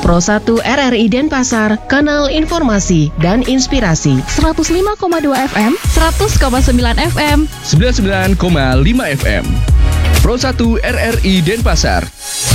Pro 1 RRI Denpasar, kanal informasi dan inspirasi. 105,2 FM, 100,9 FM, 99,5 FM. Pro 1 RRI Denpasar.